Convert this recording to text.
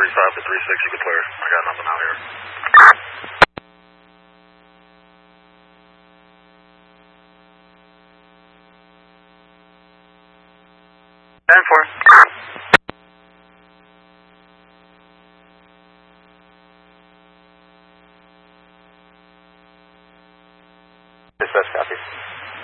45 to 36, you can clear. I got nothing out here. 10-4. Success, copy.